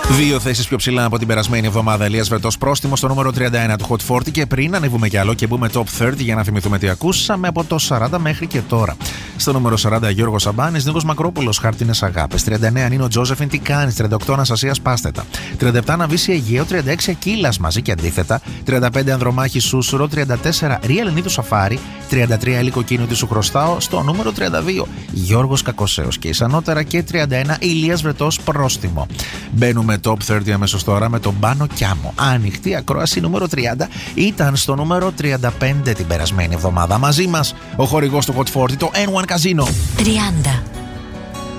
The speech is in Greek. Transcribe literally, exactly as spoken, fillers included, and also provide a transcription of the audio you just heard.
Δύο θέσεις πιο ψηλά από την περασμένη εβδομάδα. Ηλίας Βρετός πρόστιμο στο νούμερο τριάντα ένα του Hot σαράντα. Και πριν ανεβούμε κι άλλο και μπούμε top τριάντα για να θυμηθούμε τι ακούσαμε από το σαράντα μέχρι και τώρα. Στο νούμερο σαράντα Γιώργος Σαμπάνης, Νίκος Μακρόπουλος, Χάρτινες Αγάπες. τριάντα εννέα Νίνο Τζόζεφιν, Τι κάνεις. τριάντα οκτώ Αναστασίας Πάστετα. τριάντα επτά Ναβίση Αιγαίο. τριάντα έξι Ακύλας μαζί και αντίθετα. τριάντα πέντε Ανδρομάχη Σούσουρο. τριάντα τέσσερα Ρία Λενίδου Σαφάρι. τριάντα τρία Ελίκο Κίνου Τι σου χρωστάω. Στο νούμερο τριάντα δύο Γιώργος Κακοσέος και Ισανότερα. Και τριάντα ένα Ηλίας Βρετός πρόστιμο. Μπαίνουμε top τριάντα αμέσως τώρα με τον Πάνο Κιάμο. Ανοιχτή ακρόαση νούμερο τριάντα, ήταν στο νούμερο τριάντα πέντε την περασμένη εβδομάδα. Μαζί μας ο χορηγός του Hot σαράντα, το N one Casino. τριάντα.